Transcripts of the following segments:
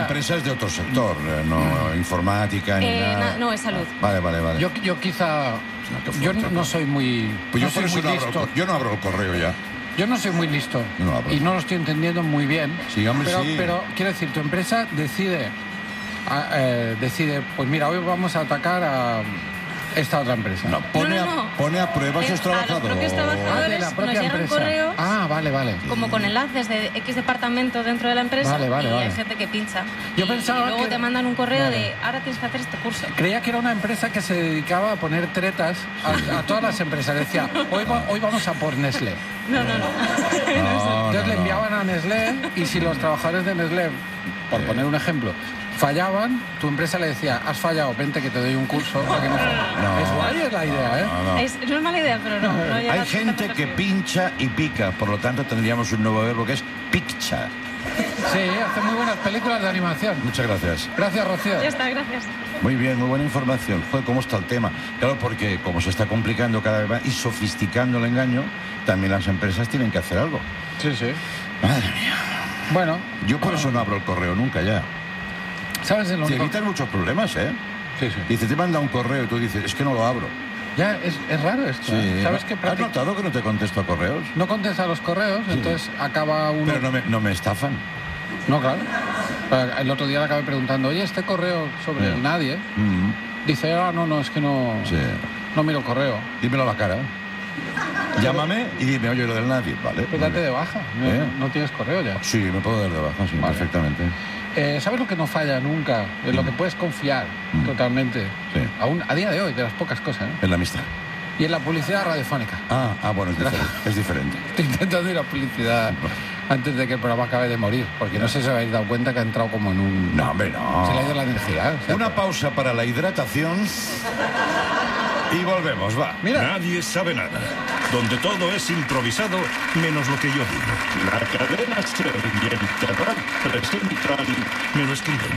empresa es de otro sector, no informática ni nada. No, es salud. Vale. Yo quizá... Yo no soy muy... Pues yo no soy por eso muy listo. yo no abro el correo ya. Yo no soy muy listo No, y no lo estoy entendiendo muy bien. Sí, hombre, pero, sí. Pero quiero decir, tu empresa decide, pues mira, hoy vamos a atacar a esta otra empresa. No, pone a prueba a sus trabajadores. A los propios trabajadores de la propia nos llegan empresa. correos Vale. como con enlaces de X departamento dentro de la empresa y hay gente que pincha. Yo y pensaba luego que... te mandan un correo de ahora tienes que hacer este curso. Creía que era una empresa que se dedicaba a poner tretas a todas las empresas. Decía, hoy vamos a por Nestlé. No. Entonces le enviaban a Nestlé y si los trabajadores de Nestlé, por poner un ejemplo, fallaban, tu empresa le decía, has fallado, vente que te doy un curso para que no falles. Es guay, es la idea, ¿eh? No es mala idea, pero no llega. Hay gente que pincha y pica, por lo tanto tendríamos un nuevo verbo que es piccha. Sí, hace muy buenas películas de animación. Muchas gracias. Gracias, Rocío. Ya está, gracias. Muy bien, muy buena información. Joder, ¿cómo está el tema? Claro, porque como se está complicando cada vez más y sofisticando el engaño, también las empresas tienen que hacer algo. Sí. Madre mía. Bueno. Yo por eso no abro el correo nunca ya. ¿Sabes el Te evitas muchos problemas, ¿eh? Sí. Dice, te manda un correo y tú dices, es que no lo abro. Ya, es raro esto. Sí. ¿Sabes qué? ¿Has notado que no te contesto a correos? No contesta a los correos, entonces acaba uno... Pero no me estafan. No, claro. El otro día le acabé preguntando, oye, este correo sobre el nadie. Dice, no, es que no... Sí. No miro correo. Dímelo a la cara. Llámame y dime, oye, lo del nadie, ¿vale? Pues date de baja. No tienes correo ya. Sí, me puedo dar de baja, sí, vale. Perfectamente. ¿Sabes lo que no falla nunca? En lo que puedes confiar totalmente. Sí. Aún a día de hoy, de las pocas cosas. En la amistad. Y en la publicidad radiofónica. Bueno, es diferente. Estoy intentando ir a publicidad antes de que el programa acabe de morir, porque no sé si os habéis dado cuenta que ha entrado como en un... No, hombre, no. Se le ha ido la energía. Una pausa para la hidratación y volvemos, va. Mira. Nadie sabe nada. Donde todo es improvisado, menos lo que yo digo. La cadena SER y el Terrat presentan... Me lo escriben.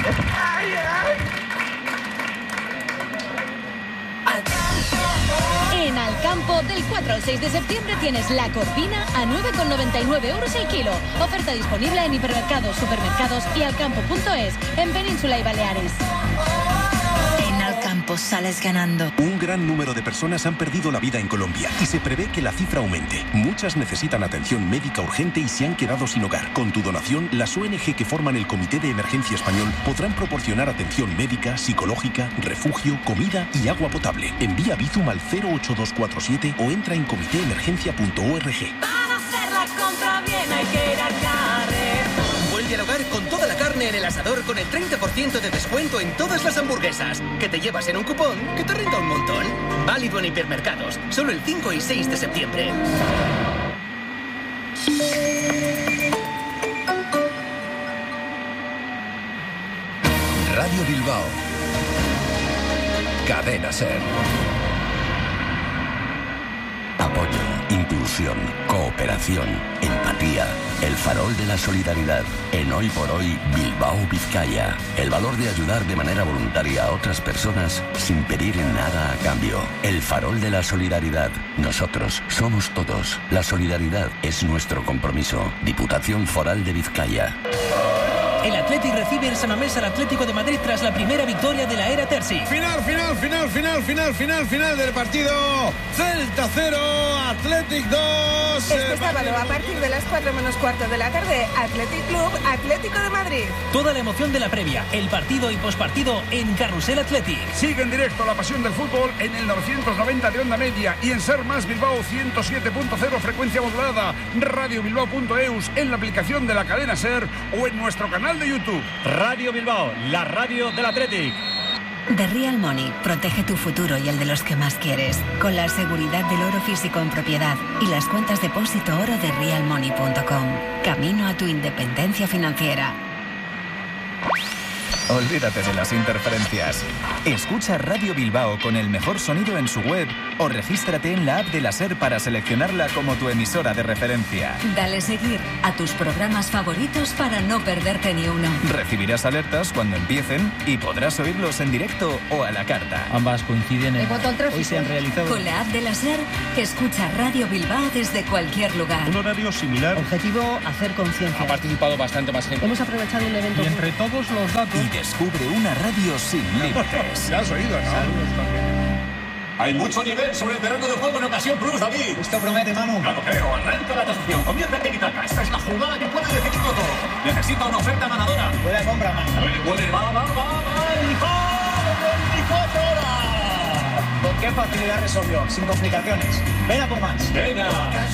En Alcampo, del 4 al 6 de septiembre tienes la corvina a 9,99 euros el kilo. Oferta disponible en hipermercados, supermercados y alcampo.es, en Península y Baleares. En Alcampo sales ganando. Un gran número de personas han perdido la vida en Colombia y se prevé que la cifra aumente. Muchas necesitan atención médica urgente y se han quedado sin hogar. Con tu donación, las ONG que forman el Comité de Emergencia Español podrán proporcionar atención médica, psicológica, refugio, comida y agua potable. Envía Bizum al 08247 o entra en comitéemergencia.org. Para hacer la compra bien hay que ir a Carrer. Vuelve al hogar con toda la carne en el asador con el 30% de descuento en todas las hamburguesas. Que te llevas en un cupón que te renta un montón. Válido en hipermercados, solo el 5 y 6 de septiembre. Radio Bilbao. Cadena SER. Apoyo, inclusión, cooperación, empatía. El farol de la solidaridad. En Hoy por Hoy, Bilbao, Vizcaya. El valor de ayudar de manera voluntaria a otras personas sin pedir nada a cambio. El farol de la solidaridad. Nosotros somos todos. La solidaridad es nuestro compromiso. Diputación Foral de Vizcaya. El Athletic recibe en Samamés al Atlético de Madrid tras la primera victoria de la era Terzi. Final del partido. Celta 0, Athletic 2. Este sábado a partir de las 4 menos cuarto de la tarde, Athletic Club, Atlético de Madrid. Toda la emoción de la previa, el partido y pospartido en Carrusel Athletic. Sigue en directo la pasión del fútbol en el 990 de onda media y en Ser Más Bilbao 107.0 frecuencia modulada, radiobilbao.eus en la aplicación de la cadena Ser o en nuestro canal de YouTube. Radio Bilbao, la radio del Athletic. The Real Money protege tu futuro y el de los que más quieres, con la seguridad del oro físico en propiedad y las cuentas depósito oro de realmoney.com. Camino a tu independencia financiera. Olvídate de las interferencias. Escucha Radio Bilbao con el mejor sonido en su web o regístrate en la app de la SER para seleccionarla como tu emisora de referencia. Dale seguir a tus programas favoritos para no perderte ni uno. Recibirás alertas cuando empiecen y podrás oírlos en directo o a la carta. Ambas coinciden en... Hoy se han realizado... Con la app de la SER, escucha Radio Bilbao desde cualquier lugar. Un horario similar. Objetivo, hacer conciencia. Ha participado bastante más gente. Hemos aprovechado un evento... Y entre todos los datos... Y descubre una radio sin límites. Ya has oído, ¿no? Saludos también. Hay mucho nivel sobre el terreno de juego en ocasión plus, David. Esto promete, Manu. Claro, creo. Arranca la tasación. Comienza el tiki-taka. Esta es la jugada que puede definirlo todo. Necesita una oferta ganadora. Buena compra, Manu. Va. ¡El gol! 24 horas. ¿Con qué facilidad resolvió? Sin complicaciones. Ven a por más. Venga.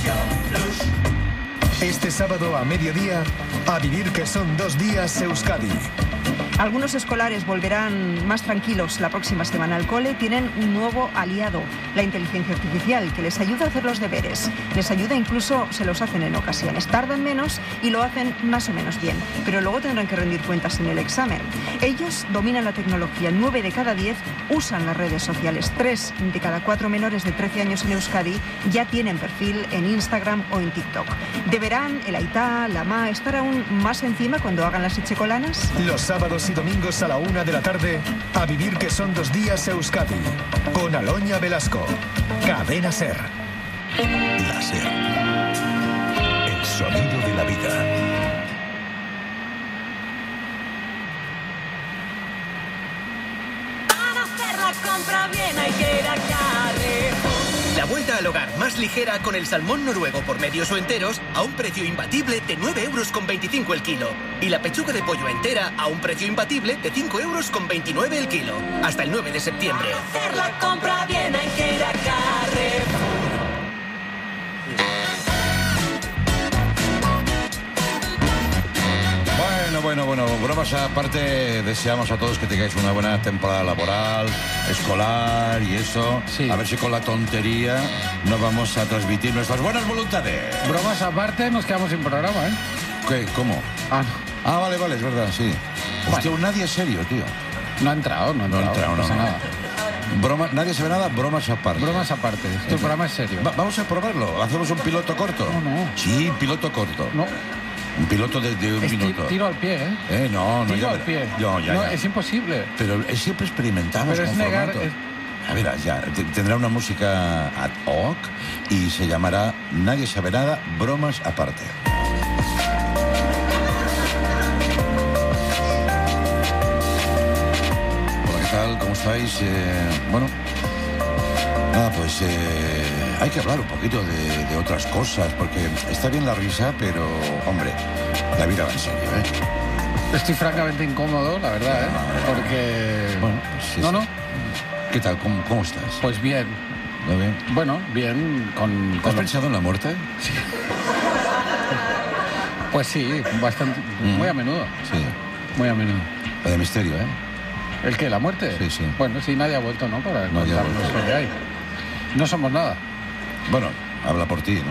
Este sábado a mediodía, a vivir que son 2 días Euskadi. Algunos escolares volverán más tranquilos la próxima semana al cole. Tienen un nuevo aliado, la inteligencia artificial, que les ayuda a hacer los deberes. Les ayuda, incluso se los hacen en ocasiones. Tardan menos y lo hacen más o menos bien. Pero luego tendrán que rendir cuentas en el examen. Ellos dominan la tecnología. 9 de cada 10 usan las redes sociales. 3 de cada 4 menores de 13 años en Euskadi ya tienen perfil en Instagram o en TikTok. ¿Deberán el Aitá, la Ma, estar aún más encima cuando hagan las echecolanas? Los sábados y domingos a la 1 de la tarde, a vivir que son 2 días Euskadi, con Aloña Velasco. Cadena SER. La SER. El sonido de la vida. Para hacer la compra bien hay que ir a Carrefour. La vuelta al hogar más ligera con el salmón noruego por medios o enteros a un precio imbatible de 9,25 € el kilo. Y la pechuga de pollo entera a un precio imbatible de 5,29 € el kilo. Hasta el 9 de septiembre. Para hacer la compra bien hay que ir a Carrefour. Bueno, bromas aparte, deseamos a todos que tengáis una buena temporada laboral, escolar y eso. Sí. A ver si con la tontería no vamos a transmitir nuestras buenas voluntades. Bromas aparte, nos quedamos sin programa, ¿eh? ¿Qué? ¿Cómo? Vale, es verdad, sí. Hostia, nadie es serio, tío. No ha entrado. No. pasa nada. Nadie sabe nada, bromas aparte. Bromas aparte. Este programa es serio. Vamos a probarlo. ¿Hacemos un piloto corto? No. Sí, piloto corto. No. Un piloto de un minuto. Tiro al pie, ¿eh? No, tiro al pie. No, es imposible. Pero siempre experimentamos con formatos. A ver, ya, tendrá una música ad hoc y se llamará Nadie sabe nada, bromas aparte. Hola, ¿qué tal? ¿Cómo estáis? Pues hay que hablar un poquito de otras cosas, porque está bien la risa, pero, hombre, la vida va en serio, ¿eh? Estoy francamente incómodo, la verdad, ¿eh? Porque... Bueno, sí. No. ¿Qué tal? ¿Cómo estás? Pues bien. ¿No bien? Bueno, bien, con ¿Has pensado en la muerte? Sí. Pues sí, bastante. Muy a menudo. Sí. Muy a menudo. Vaya misterio, ¿eh? ¿El qué? ¿La muerte? Sí. Bueno, sí, nadie ha vuelto, ¿no? Para nadie contarnos lo que hay. No somos nada. Bueno, habla por ti, ¿no?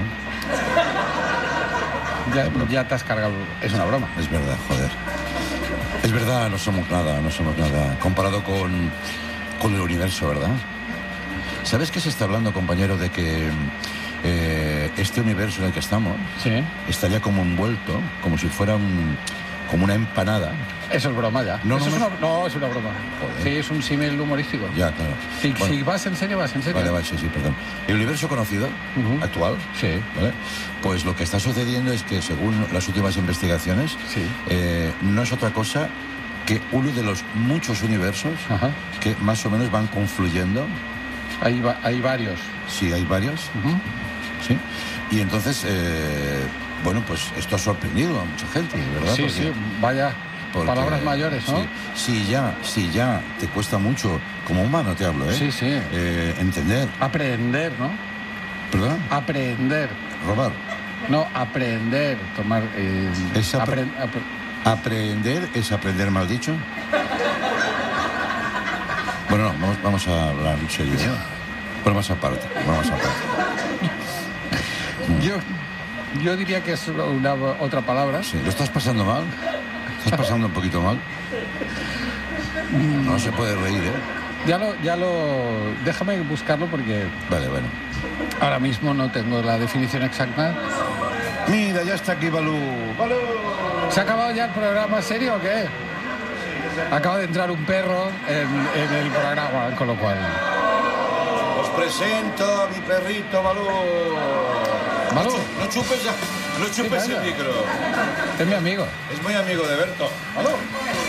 Ya te has cargado. Es una broma. Es verdad, joder. Es verdad, no somos nada. Comparado con el universo, ¿verdad? ¿Sabes qué se está hablando, compañero, de que este universo en el que estamos está ya como envuelto, como si fuera como una empanada? Eso es broma ya. No, es una broma. Joder. Sí, es un símil humorístico. Ya, claro. Si vas en serio, vas en serio. Vale, sí, perdón. El universo conocido, actual, ¿vale? Pues lo que está sucediendo es que, según las últimas investigaciones, no es otra cosa que uno de los muchos universos que más o menos van confluyendo. Hay varios. Sí, hay varios. Sí. Y entonces, pues esto ha sorprendido a mucha gente, ¿verdad? Sí, vaya. Palabras mayores, ¿no? Sí, si ya te cuesta mucho, como humano te hablo, ¿eh? Sí. Entender. Aprender, ¿no? ¿Perdón? Aprender. Robar. No, aprender, tomar... Aprender es aprender mal dicho. Bueno, no, vamos a hablar en serio, ¿eh? Bromas aparte. Yo diría que es otra palabra. Sí, ¿lo estás pasando mal? ¿Estás pasando un poquito mal? No se puede reír, ¿eh? Déjame buscarlo porque... Vale, bueno. Ahora mismo no tengo la definición exacta. Mira, ya está aquí Balú. ¡Balú! ¿Se ha acabado ya el programa serio o qué? Acaba de entrar un perro en el programa, con lo cual... Os presento a mi perrito Balú. Balú. No chupes el micro. Es mi amigo. Es muy amigo de Berto. Balú.